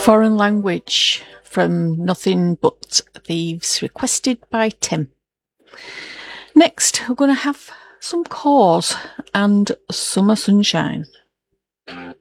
Foreign language from Nothing But Thieves, requested by Tim. Next, we're going to have some Cause and Summer Sunshine.